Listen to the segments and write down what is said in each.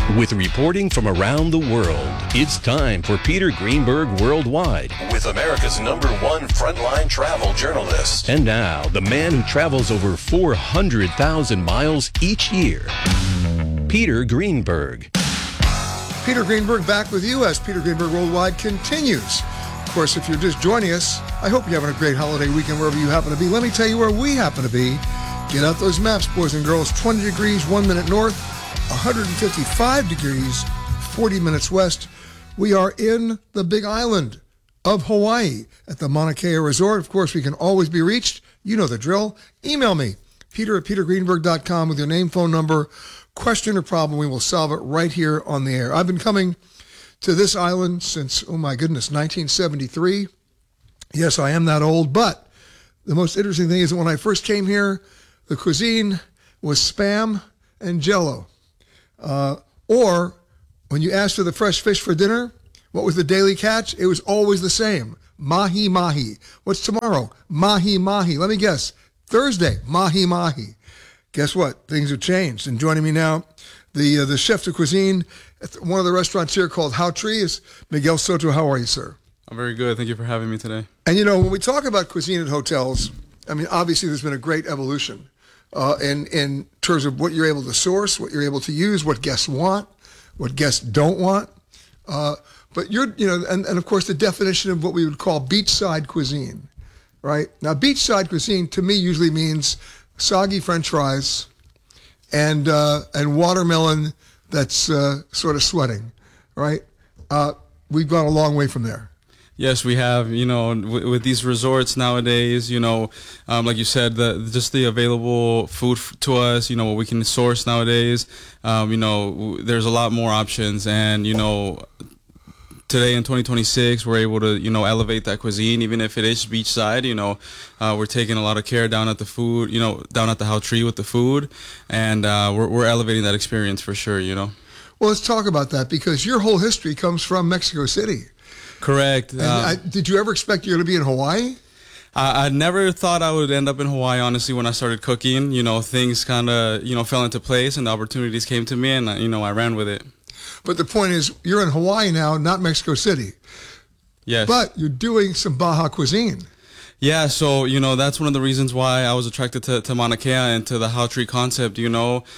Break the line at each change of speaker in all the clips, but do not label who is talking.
With reporting from around the world, it's time for Peter Greenberg Worldwide.
With America's #1 frontline travel journalist.
And now, the man who travels over 400,000 miles each year, Peter Greenberg.
Peter Greenberg back with you as Peter Greenberg Worldwide continues. Of course, if you're just joining us, I hope you're having a great holiday weekend wherever you happen to be. Let me tell you where we happen to be. Get out those maps, boys and girls. 20 degrees, 1 minute north, 155 degrees, 40 minutes west. We are in the Big Island of Hawaii at the Mauna Kea Resort. Of course, we can always be reached. You know the drill. Email me, peter@petergreenberg.com with your name, phone number, question or problem. We will solve it right here on the air. I've been coming to this island since, 1973. Yes, I am that old, but the most interesting thing is that when I first came here, the cuisine was Spam and Jell-O. Or when you asked for the fresh fish for dinner, what was the daily catch? It was always the same. Mahi-mahi. What's tomorrow? Mahi-mahi. Let me guess. Thursday, mahi-mahi. Guess what? Things have changed. And joining me now, the chef de cuisine at one of the restaurants here called How Tree is Miguel Soto. How are you, sir?
I'm very good. Thank you for having me today.
And you know, when we talk about cuisine at hotels, I mean, obviously there's been a great evolution in terms of what you're able to source, what you're able to use, what guests want, what guests don't want. But and of course the definition of what we would call beachside cuisine, right? Now, beachside cuisine to me usually means soggy French fries and watermelon that's sort of sweating, right? We've gone a long way from there.
Yes, we have. You know, with these resorts nowadays, like you said, just the available food to us, what we can source nowadays, there's a lot more options. And, today in 2026, we're able to, elevate that cuisine, even if it is beachside. We're taking a lot of care down at the food, down at the How Tree with the food. And we're elevating that experience for sure, Well,
let's talk about that because your whole history comes from Mexico City.
Correct.
And did you ever expect you were going to be in Hawaii?
I never thought I would end up in Hawaii, honestly, when I started cooking. Things kind of, fell into place and the opportunities came to me and, I ran with it.
But the point is, you're in Hawaii now, not Mexico City.
Yes.
But you're doing some Baja cuisine.
Yeah, so, that's one of the reasons why I was attracted to Mauna Kea and to the How Tree concept, when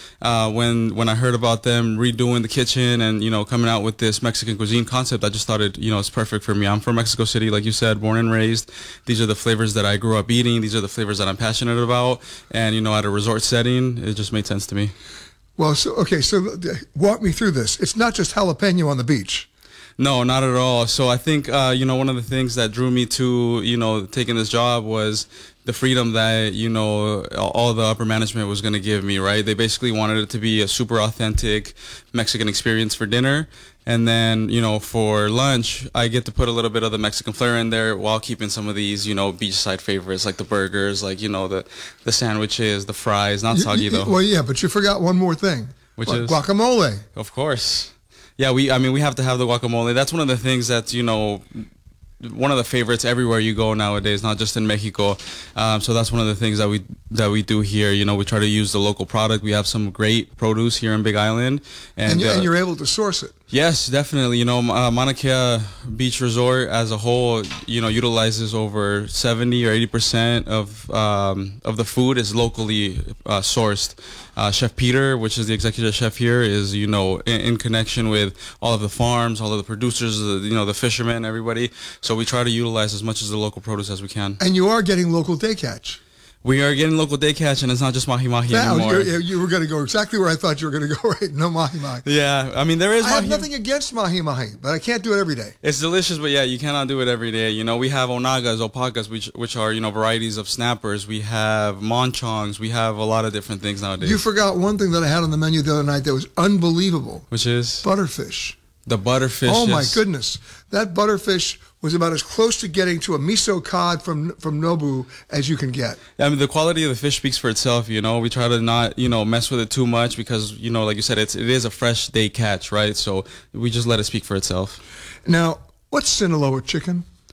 I heard about them redoing the kitchen and, coming out with this Mexican cuisine concept, I just thought it's perfect for me. I'm from Mexico City, like you said, born and raised. These are the flavors that I grew up eating. These are the flavors that I'm passionate about. And, at a resort setting, it just made sense to me.
Well, so walk me through this. It's not just jalapeno on the beach.
No, not at all. So I think, one of the things that drew me to, taking this job was the freedom that, all the upper management was going to give me, right? They basically wanted it to be a super authentic Mexican experience for dinner. And then, for lunch, I get to put a little bit of the Mexican flair in there while keeping some of these, beachside favorites like the burgers, like, the sandwiches, the fries, not soggy though.
Well, yeah, but you forgot one more thing.
Which is?
Guacamole.
Of course. Yeah, we have to have the guacamole. That's one of the things that's, one of the favorites everywhere you go nowadays, not just in Mexico. So that's one of the things that we do here. We try to use the local product. We have some great produce here in Big Island.
And you're able to source it.
Yes, definitely. Mauna Kea Beach Resort as a whole, utilizes over 70 or 80% of the food is locally sourced. Chef Peter, which is the executive chef here, is, in connection with all of the farms, all of the producers, the fishermen, everybody. So we try to utilize as much of the local produce as we can.
And you are getting local day catch.
We are getting local day catch, and it's not just mahi-mahi anymore.
You were going to go exactly where I thought you were going to go, right? No mahi-mahi.
Yeah, I mean, there is
I have nothing against mahi-mahi, but I can't do it every day.
It's delicious, but yeah, you cannot do it every day. We have onagas, opakas, which are, varieties of snappers. We have monchongs. We have a lot of different things nowadays.
You forgot one thing that I had on the menu the other night that was unbelievable.
Which is?
Butterfish.
The butterfish.
Oh, my goodness. That butterfish was about as close to getting to a miso cod from Nobu as you can get.
I mean, the quality of the fish speaks for itself, We try to not, mess with it too much because, like you said, it is a fresh day catch, right? So we just let it speak for itself.
Now, what's Sinaloa chicken?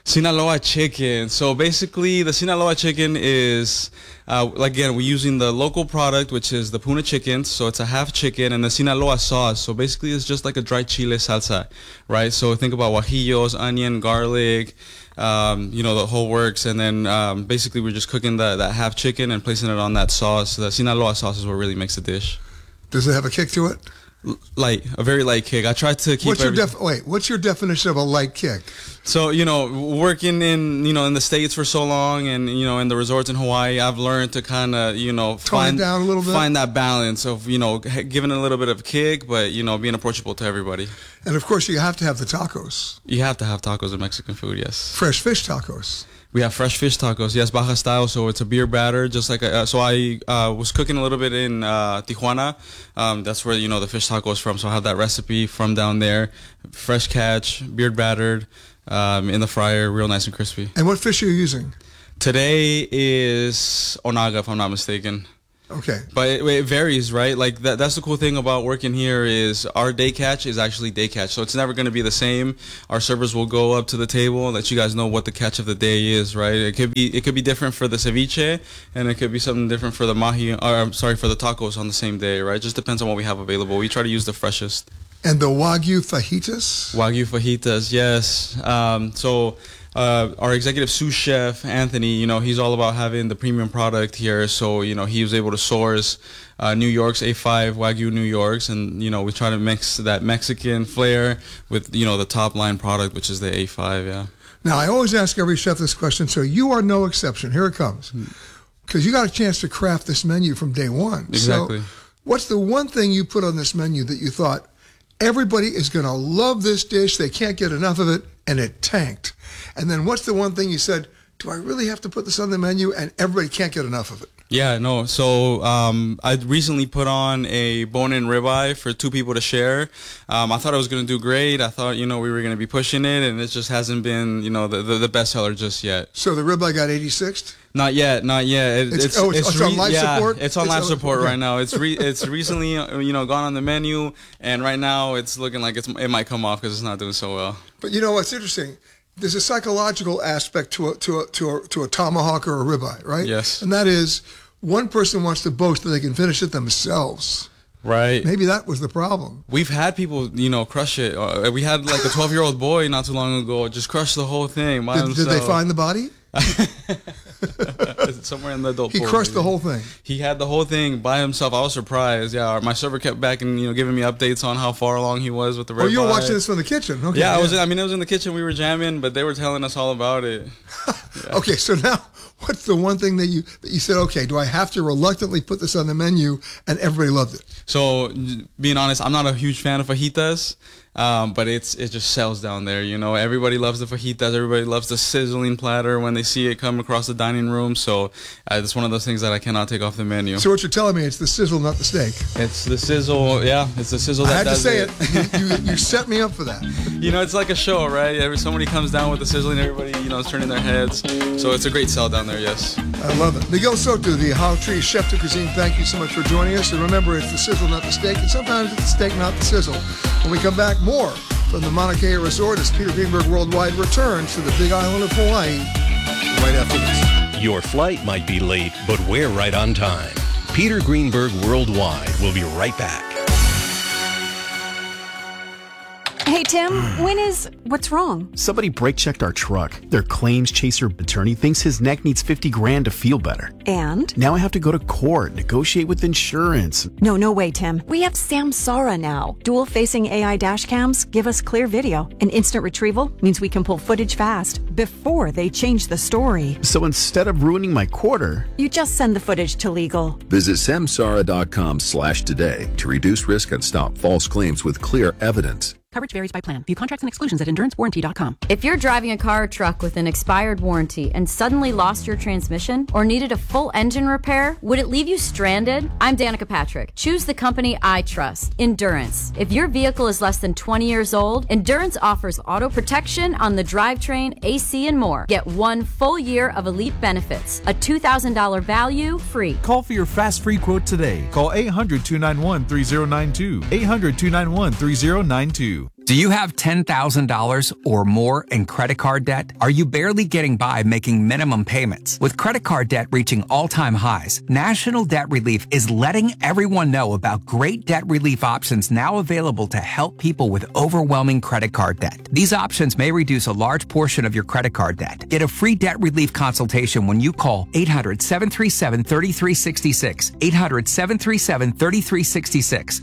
Sinaloa chicken. So basically, the Sinaloa chicken is, again, we're using the local product, which is the Puna chicken. So it's a half chicken and the Sinaloa sauce. So basically, it's just like a dry chile salsa, right? So think about guajillos, onion, garlic, the whole works. And then basically, we're just cooking that half chicken and placing it on that sauce. The Sinaloa sauce is what really makes the dish.
Does it have a kick to it?
Light, a very light kick. I try to keep.
What's your definition of a light kick?
So working in in the States for so long, and in the resorts in Hawaii, I've learned to kind of
tone it down a little bit,
find that balance of giving a little bit of kick, but being approachable to everybody.
And of course, you have to have the tacos.
You have to have tacos in Mexican food, yes.
Fresh fish tacos.
We have fresh fish tacos, yes, Baja style. So it's a beer batter, just like so. I was cooking a little bit in Tijuana. That's where the fish taco is from. So I have that recipe from down there. Fresh catch, beer battered, in the fryer, real nice and crispy.
And what fish are you using?
Today is onaga, if I'm not mistaken.
Okay.
But it varies, right? Like that's the cool thing about working here is our day catch is actually day catch. So it's never going to be the same. Our servers will go up to the table and let you guys know what the catch of the day is, right? It could be different for the ceviche, and it could be something different for the for the tacos on the same day, right? Just depends on what we have available. We try to use the freshest.
And the Wagyu fajitas?
Wagyu fajitas, yes. Our executive sous chef, Anthony, he's all about having the premium product here. So, he was able to source New York's A5 Wagyu New York's. And, we try to mix that Mexican flair with, the top line product, which is the A5, yeah.
Now, I always ask every chef this question, so you are no exception. Here it comes. Because you got a chance to craft this menu from day one.
Exactly.
So what's the one thing you put on this menu that you thought, everybody is going to love this dish, they can't get enough of it, and it tanked? And then what's the one thing you said, do I really have to put this on the menu, and everybody can't get enough of it?
Yeah, no. So I recently put on a bone-in ribeye for 2 people to share. I thought I was going to do great. I thought, we were going to be pushing it, and it just hasn't been, the best seller just yet.
So the ribeye got 86th?
Not yet. It's
on live support?
It's on live support right now. It's recently, gone on the menu, and right now it's looking like it might come off because it's not doing so well.
But what's interesting? There's a psychological aspect to a tomahawk or a ribeye, right?
Yes.
And that is, one person wants to boast that they can finish it themselves.
Right.
Maybe that was the problem.
We've had people, crush it. We had like a 12-year-old boy not too long ago just crush the whole thing by himself.
Did they find the body?
Somewhere in the adult
pool. He crushed the whole thing.
He had the whole thing by himself. I was surprised. Yeah, my server kept back and giving me updates on how far along he was with the ribeye.
Oh, you were watching this from the kitchen. Okay.
Yeah, I was in the kitchen. We were jamming, but they were telling us all about it.
Yeah. Okay, so now what's the one thing that you said? Okay, do I have to reluctantly put this on the menu? And everybody loved it.
So, being honest, I'm not a huge fan of fajitas. But it just sells down there, Everybody loves the fajitas. Everybody loves the sizzling platter when they see it come across the dining room. So it's one of those things that I cannot take off the menu.
So what you're telling me, it's the sizzle, not the steak.
It's the sizzle, yeah. It's the sizzle that does it.
I had to say it. You set me up for that.
It's like a show, right? Somebody comes down with the sizzling, everybody, is turning their heads. So it's a great sell down there, yes.
I love it. Miguel Soto, the How Tree Chef de Cuisine, thank you so much for joining us. And remember, it's the sizzle, not the steak. And sometimes it's the steak, not the sizzle. When we come back, more from the Mauna Kea Resort as Peter Greenberg Worldwide returns to the Big Island of Hawaii right after this.
Your flight might be late, but we're right on time. Peter Greenberg Worldwide will be right back.
Hey, Tim, what's wrong?
Somebody brake checked our truck. Their claims chaser attorney thinks his neck needs $50,000 to feel better.
And?
Now I have to go to court, negotiate with insurance.
No way, Tim. We have Samsara now. Dual-facing AI dash cams give us clear video. And instant retrieval means we can pull footage fast before they change the story.
So instead of ruining my quarter,
you just send the footage to legal.
Visit samsara.com/today to reduce risk and stop false claims with clear evidence.
Coverage varies by plan. View contracts and exclusions at endurancewarranty.com.
If you're driving a car or truck with an expired warranty and suddenly lost your transmission or needed a full engine repair, would it leave you stranded? I'm Danica Patrick. Choose the company I trust, Endurance. If your vehicle is less than 20 years old, Endurance offers auto protection on the drivetrain, AC, and more. Get 1 full year of elite benefits, a $2,000 value free.
Call for your fast free quote today. Call 800-291-3092. 800-291-3092. Do you have $10,000 or more in credit card debt? Are you barely getting by making minimum payments? With credit card debt reaching all-time highs, National Debt Relief is letting everyone know about great debt relief options now available to help people with overwhelming credit card debt. These options may reduce a large portion of your credit card debt. Get a free debt relief consultation when you call 800-737-3366, 800-737-3366,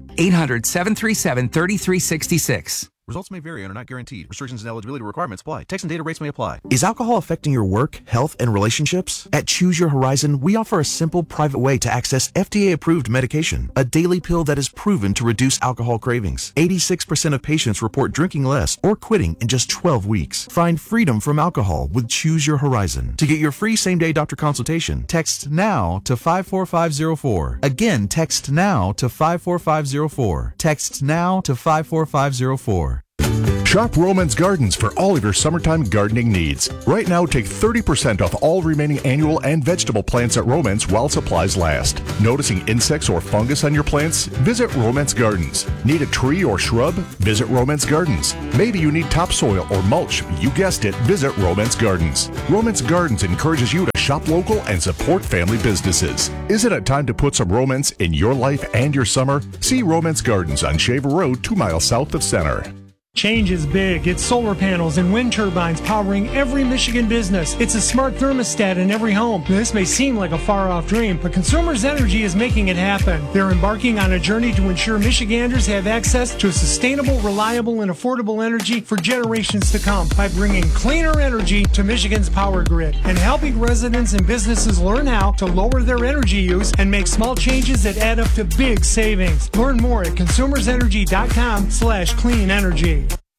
800-737-3366.
Results may vary and are not guaranteed. Restrictions and eligibility requirements apply. Text and data rates may apply. Is alcohol affecting your work, health, and relationships? At Choose Your Horizon, we offer a simple, private way to access FDA-approved medication, a daily pill that is proven to reduce alcohol cravings. 86% of patients report drinking less or quitting in just 12 weeks. Find freedom from alcohol with Choose Your Horizon. To get your free same-day doctor consultation, text NOW to 54504. Again, text NOW to 54504. Text NOW to 54504.
Shop Romans Gardens for all of your summertime gardening needs. Right now, take 30% off all remaining annual and vegetable plants at Romans while supplies last. Noticing insects or fungus on your plants? Visit Romans Gardens. Need a tree or shrub? Visit Romans Gardens. Maybe you need topsoil or mulch. You guessed it, visit Romans Gardens. Romans Gardens encourages you to shop local and support family businesses. Isn't it time to put some romance in your life and your summer? See Romans Gardens on Shaver Road, 2 miles south of Center.
Change is big. It's solar panels and wind turbines powering every Michigan business. It's a smart thermostat in every home. This may seem like a far-off dream, but Consumers Energy is making it happen. They're embarking on a journey to ensure Michiganders have access to sustainable, reliable, and affordable energy for generations to come by bringing cleaner energy to Michigan's power grid and helping residents and businesses learn how to lower their energy use and make small changes that add up to big savings. Learn more at consumersenergy.com/clean energy.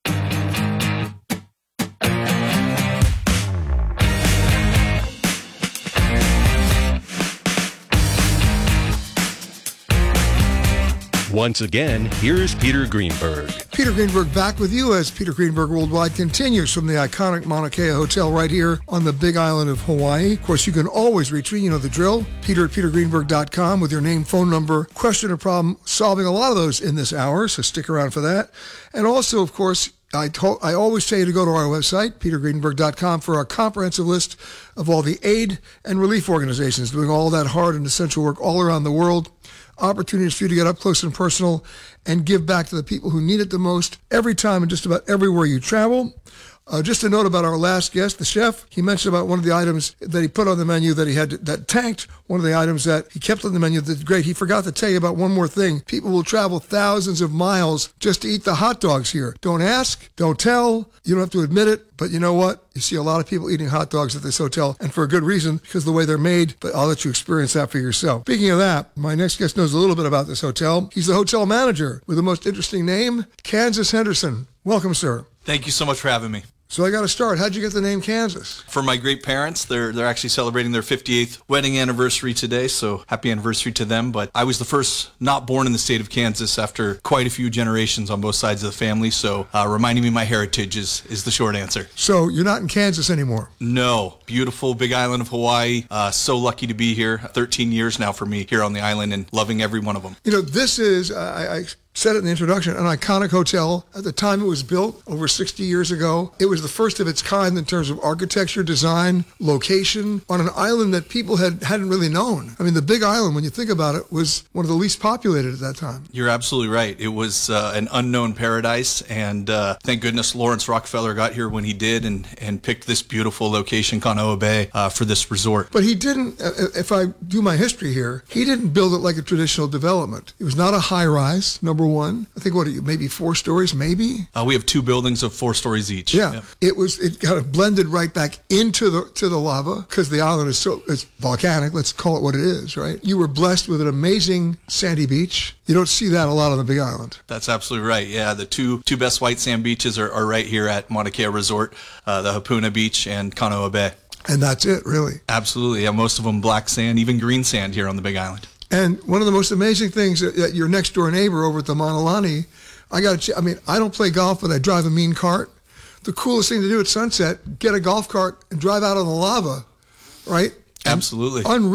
Once again, here's Peter Greenberg.
Peter Greenberg back with you as Peter Greenberg Worldwide continues from the iconic Mauna Kea Hotel right here on the Big Island of Hawaii. Of course, you can always reach me, you know the drill, peter@petergreenberg.com with your name, phone number, question or problem, solving a lot of those in this hour, so stick around for that. And also, of course, I always tell you to go to our website, petergreenberg.com, for our comprehensive list of all the aid and relief organizations doing all that hard and essential work all around the world. Opportunities for you to get up close and personal and give back to the people who need it the most every time and just about everywhere you travel. Just a note about our last guest, the chef. He mentioned about one of the items that he put on the menu that he had that tanked. One of the items that he kept on the menu that's great. He forgot to tell you about one more thing. People will travel thousands of miles just to eat the hot dogs here. Don't ask, don't tell. You don't have to admit it. But you know what? You see a lot of people eating hot dogs at this hotel, and for a good reason, because of the way they're made. But I'll let you experience that for yourself. Speaking of that, my next guest knows a little bit about this hotel. He's the hotel manager with the most interesting name, Kansas Henderson. Welcome, sir.
Thank you so much for having me.
So I got to start. How'd you get the name Kansas?
For my great parents, they're actually celebrating their 58th wedding anniversary today, so happy anniversary to them. But I was the first not born in the state of Kansas after quite a few generations on both sides of the family, so reminding me of my heritage is the short answer.
So you're not in Kansas anymore?
No. Beautiful Big Island of Hawaii. So lucky to be here. 13 years now for me here on the island and loving every one of them.
You know, this is, I said it in the introduction, an iconic hotel. At the time it was built, over 60 years ago, it was the first of its kind in terms of architecture, design, location, on an island that people hadn't really known. I mean, the Big Island, when you think about it, was one of the least populated at that time.
You're absolutely right. It was an unknown paradise, and thank goodness Lawrence Rockefeller got here when he did and picked this beautiful location, Kanoa Bay, for this resort.
But he didn't, if I do my history here, he didn't build it like a traditional development. It was not a high-rise, number one. I think, maybe 4 stories, maybe?
We have 2 buildings of 4 stories each.
Yeah. Yep. It kind of blended right back into the lava because the island is it's volcanic. Let's call it what it is, right? You were blessed with an amazing sandy beach. You don't see that a lot on the Big Island.
That's absolutely right. Yeah, the two best white sand beaches are right here at Mauna Kea Resort, the Hapuna Beach and Kanoa Bay.
And that's it, really.
Absolutely. Yeah, most of them black sand, even green sand here on the Big Island.
And one of the most amazing things that your next door neighbor over at the Mauna Lani, I don't play golf, but I drive a mean cart. The coolest thing to do at sunset, get a golf cart and drive out on the lava, right?
Absolutely.
Unreal.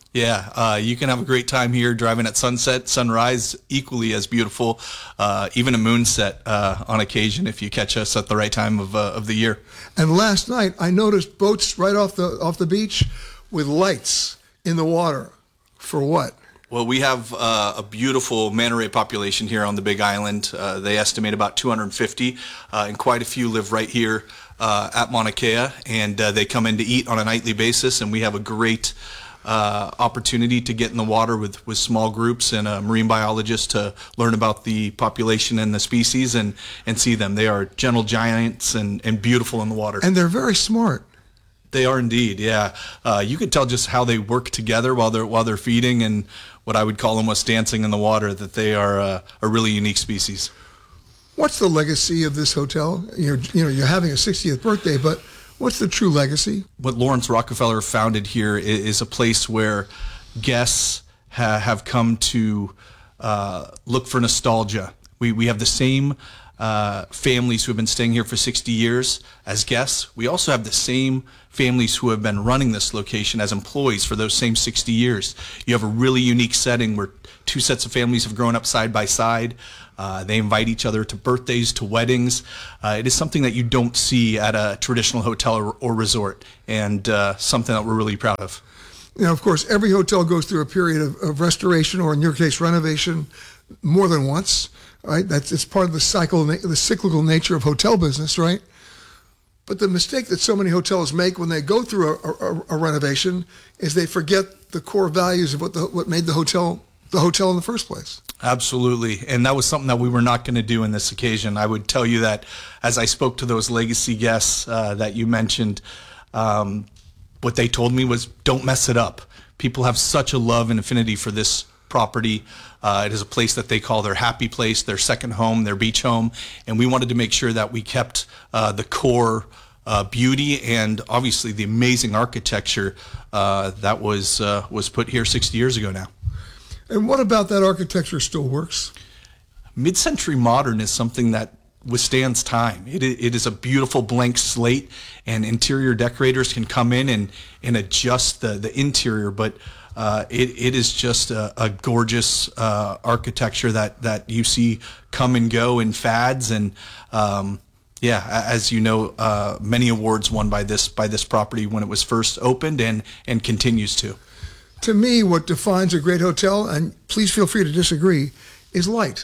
Yeah, you can have a great time here driving at sunset, sunrise, equally as beautiful, even a moonset on occasion if you catch us at the right time of the year.
And last night I noticed boats right off the beach with lights in the water. For what?
Well, we have a beautiful manta ray population here on the Big Island. They estimate about 250, and quite a few live right here at Mauna Kea, and they come in to eat on a nightly basis, and we have a great opportunity to get in the water with small groups and a marine biologist to learn about the population and the species and see them. They are gentle giants and beautiful in the water.
And they're very smart.
They are indeed, yeah. You could tell just how they work together while they're feeding and what I would call almost dancing in the water, that they are a really unique species.
What's the legacy of this hotel? You're having a 60th birthday, but what's the true legacy?
What Lawrence Rockefeller founded here is a place where guests have come to look for nostalgia. We have the same families who have been staying here for 60 years as guests. We also have the same families who have been running this location as employees for those same 60 years. You have a really unique setting where two sets of families have grown up side by side. They invite each other to birthdays, to weddings. It is something that you don't see at a traditional hotel or resort, and something that we're really proud of.
Now, of course, every hotel goes through a period of restoration, or in your case, renovation, more than once. Right? It's part of the cyclical nature of hotel business, right? But the mistake that so many hotels make when they go through a renovation is they forget the core values of what made the hotel in the first place.
Absolutely, and that was something that we were not going to do in this occasion. I would tell you that as I spoke to those legacy guests that you mentioned, what they told me was, don't mess it up. People have such a love and affinity for this property. It is a place that they call their happy place, their second home, their beach home, and we wanted to make sure that we kept the core beauty and obviously the amazing architecture that was put here 60 years ago now.
And what about that architecture still works?
Mid-century modern is something that withstands time. It is a beautiful blank slate, and interior decorators can come in and adjust the interior, but it is just a gorgeous architecture that you see come and go in fads, and as you know, many awards won by this property when it was first opened and continues to.
To me, what defines a great hotel, and please feel free to disagree, is light.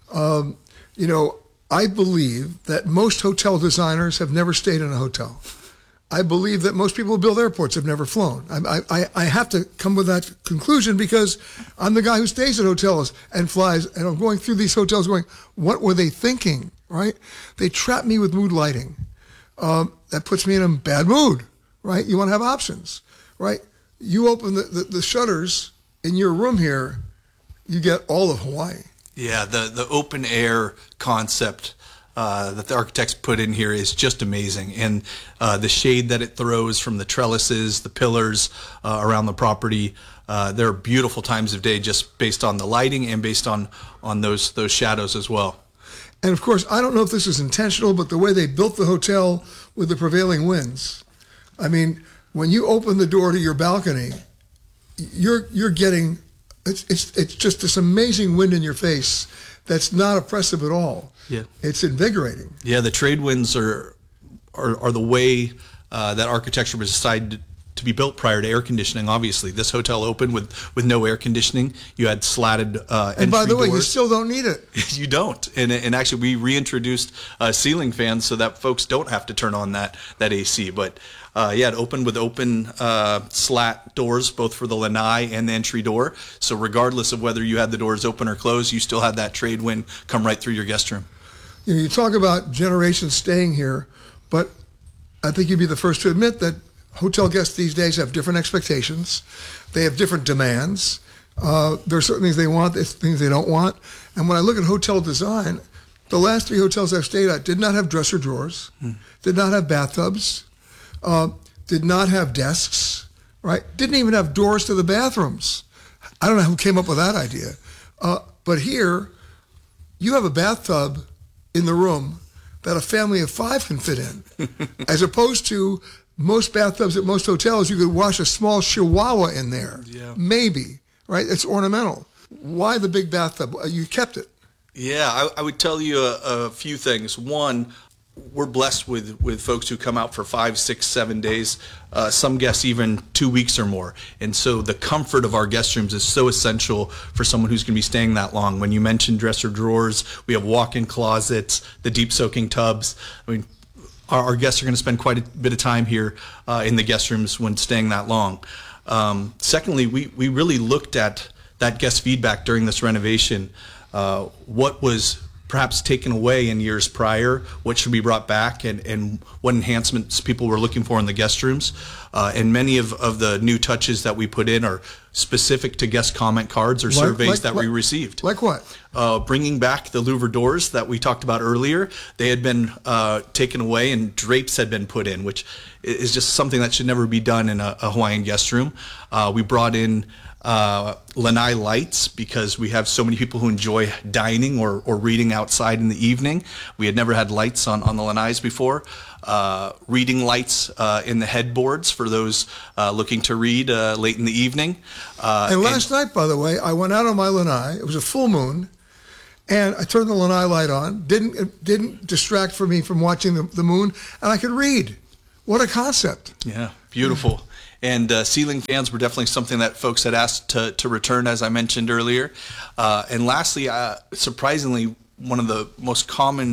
I believe that most hotel designers have never stayed in a hotel. I believe that most people who build airports have never flown. I have to come with that conclusion because I'm the guy who stays at hotels and flies, and I'm going through these hotels going, what were they thinking, right? They trap me with mood lighting. That puts me in a bad mood, right? You want to have options, right? You open the shutters in your room here, you get all of Hawaii.
Yeah, the open air concept that the architects put in here is just amazing, and the shade that it throws from the trellises, the pillars around the property. There are beautiful times of day just based on the lighting and based on those shadows as well.
And of course, I don't know if this is intentional, but the way they built the hotel with the prevailing winds. I mean, when you open the door to your balcony, you're getting it's just this amazing wind in your face that's not oppressive at all.
Yeah,
it's invigorating.
Yeah, the trade winds are the way that architecture was decided to be built prior to air conditioning. Obviously, this hotel opened with no air conditioning. You had slatted entry
and by the way,
doors.
you still don't need it.
You don't. And actually, we reintroduced ceiling fans so that folks don't have to turn on that AC. But it opened with open slat doors, both for the lanai and the entry door. So regardless of whether you had the doors open or closed, you still had that trade wind come right through your guest room.
You talk about generations staying here, but I think you'd be the first to admit that hotel guests these days have different expectations. They have different demands. There are certain things they want, there's things they don't want. And when I look at hotel design, the last 3 hotels I've stayed at did not have dresser drawers, did not have bathtubs, did not have desks, right? Didn't even have doors to the bathrooms. I don't know who came up with that idea. But here, you have a bathtub in the room that a family of 5 can fit in, as opposed to most bathtubs at most hotels, you could wash a small chihuahua in there.
Yeah.
Maybe, right? It's ornamental. Why the big bathtub? You kept it.
Yeah, I would tell you a few things. One, we're blessed with folks who come out for 5, 6, 7 days, some guests even 2 weeks or more. And so the comfort of our guest rooms is so essential for someone who's going to be staying that long. When you mentioned dresser drawers, we have walk-in closets, the deep soaking tubs. I mean, our guests are going to spend quite a bit of time here in the guest rooms when staying that long. Secondly, we really looked at that guest feedback during this renovation. What was perhaps taken away in years prior, what should be brought back, and what enhancements people were looking for in the guest rooms. And many of the new touches that we put in are specific to guest comment cards or surveys that we received.
Like what?
Bringing back the louver doors that we talked about earlier. They had been taken away and drapes had been put in, which is just something that should never be done in a Hawaiian guest room. We brought in lanai lights because we have so many people who enjoy dining or reading outside in the evening. We had never had lights on the lanais before. Reading lights in the headboards for those looking to read late in the evening.
And last night, by the way, I went out on my lanai. It was a full moon, and I turned the lanai light on. Didn't distract me from watching the moon, and I could read. What a concept!
Yeah, beautiful. And ceiling fans were definitely something that folks had asked to return, as I mentioned earlier. And lastly, surprisingly, one of the most common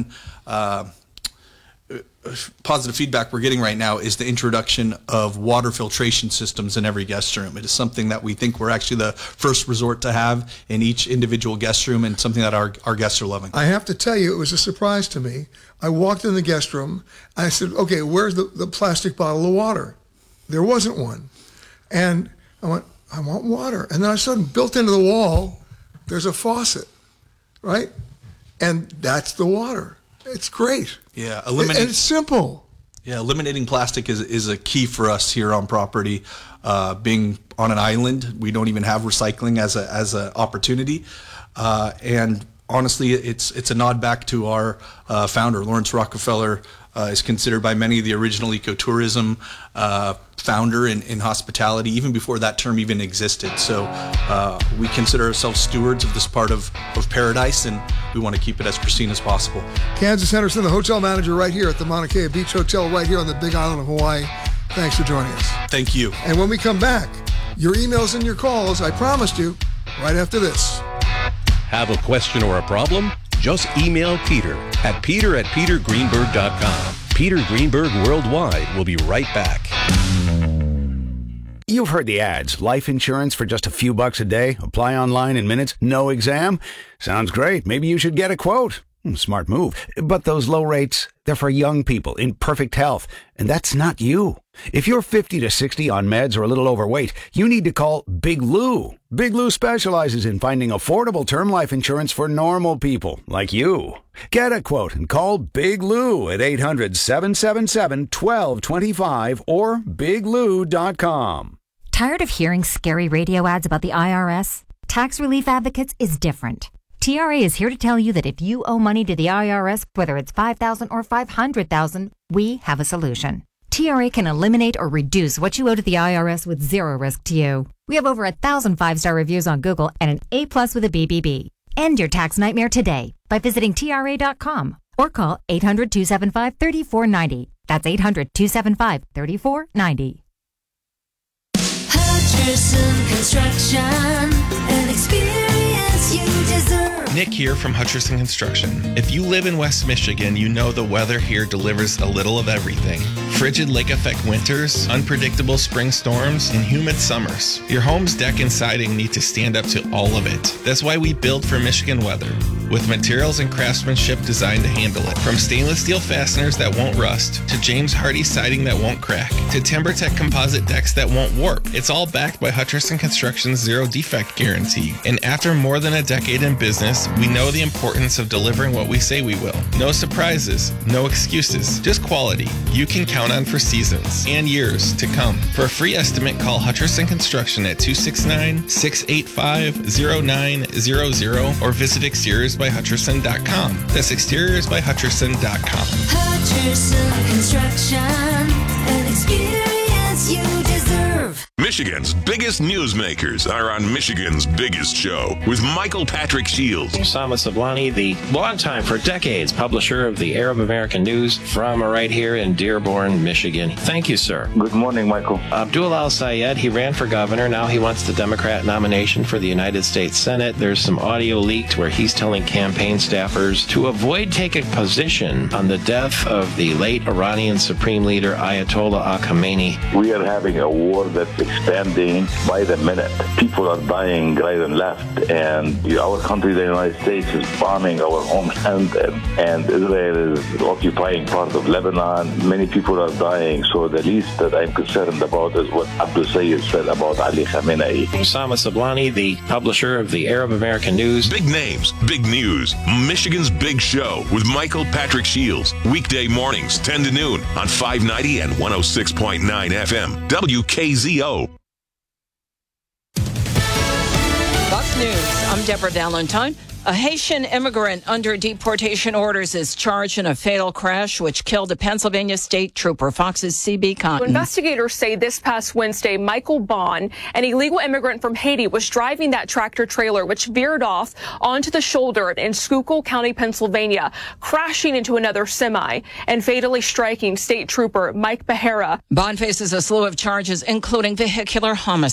positive feedback we're getting right now is the introduction of water filtration systems in every guest room. It is something that we think we're actually the first resort to have in each individual guest room, and something that our guests are loving.
I have to tell you, it was a surprise to me. I walked in the guest room, and I said, okay, where's the plastic bottle of water? There wasn't one. And I went, I want water. And then all of a sudden, built into the wall, there's a faucet, right? And that's the water. It's great.
Yeah,
and it's simple.
Yeah, eliminating plastic is a key for us here on property. Being on an island, we don't even have recycling as an opportunity. And honestly, it's a nod back to our founder, Lawrence Rockefeller. Is considered by many the original ecotourism founder in hospitality, even before that term even existed. So we consider ourselves stewards of this part of paradise, and we want to keep it as pristine as possible.
Kansas Henderson, the hotel manager right here at the Mauna Kea Beach Hotel right here on the Big Island of Hawaii. Thanks for joining us.
Thank you.
And when we come back, your emails and your calls, I promised you, right after this.
Have a question or a problem? Just email Peter at peter@petergreenberg.com. Peter Greenberg Worldwide will be right back.
You've heard the ads. Life insurance for just a few bucks a day. Apply online in minutes. No exam. Sounds great. Maybe you should get a quote. Smart move. But those low rates, they're for young people in perfect health. And that's not you. If you're 50 to 60 on meds or a little overweight, you need to call Big Lou. Big Lou specializes in finding affordable term life insurance for normal people like you. Get a quote and call Big Lou at 800-777-1225 or biglou.com.
Tired of hearing scary radio ads about the IRS? Tax Relief Advocates is different. TRA is here to tell you that if you owe money to the IRS, whether it's $5,000 or $500,000, we have a solution. TRA can eliminate or reduce what you owe to the IRS with zero risk to you. We have over 1,000 5-star reviews on Google and an A+ with a BBB. End your tax nightmare today by visiting TRA.com or call 800-275-3490. That's 800-275-3490.
Hutcherson Construction, an experience you deserve.
Nick here from Hutcherson Construction. If you live in West Michigan, you know the weather here delivers a little of everything. Frigid lake effect winters, unpredictable spring storms, and humid summers. Your home's deck and siding need to stand up to all of it. That's why we build for Michigan weather, with materials and craftsmanship designed to handle it. From stainless steel fasteners that won't rust, to James Hardie siding that won't crack, to TimberTech composite decks that won't warp. It's all backed by Hutcherson Construction's zero defect guarantee. And after more than a decade in business, we know the importance of delivering what we say we will. No surprises, no excuses, just quality you can count on for seasons and years to come. For a free estimate, call Hutcherson Construction at 269-685-0900 or visit exteriorsbyhutcherson.com. That's exteriorsbyhutcherson.com.
Hutcherson Construction, an experience experience you deserve.
Michigan's biggest newsmakers are on Michigan's Biggest Show with Michael Patrick Shields.
Osama Sablani, the longtime, for decades, publisher of the Arab American News from right here in Dearborn, Michigan. Thank you, sir.
Good morning, Michael.
Abdul al-Sayed, he ran for governor. Now he wants the Democrat nomination for the United States Senate. There's some audio leaked where he's telling campaign staffers to avoid taking position on the death of the late Iranian Supreme Leader Ayatollah Khamenei.
We are having a war that's expanding by the minute. People are dying right and left, and our country, the United States, is bombing our homeland, and Israel is occupying part of Lebanon. Many people are dying, so the least that I'm concerned about is what Abdul Sayed said about Ali Khamenei.
Osama Sablani, the publisher of the Arab American News.
Big names, big news. Michigan's Big Show with Michael Patrick Shields. Weekday mornings, 10 to noon on 590 and 106.9 FM. WKZO.
Fox News, I'm Deborah Valentine. A Haitian immigrant under deportation orders is charged in a fatal crash which killed a Pennsylvania state trooper. Fox's CB Cotton.
Investigators say this past Wednesday, Michael Bond, an illegal immigrant from Haiti, was driving that tractor trailer which veered off onto the shoulder in Schuylkill County, Pennsylvania, crashing into another semi and fatally striking state trooper Mike Behera.
Bond faces a slew of charges, including vehicular homicide.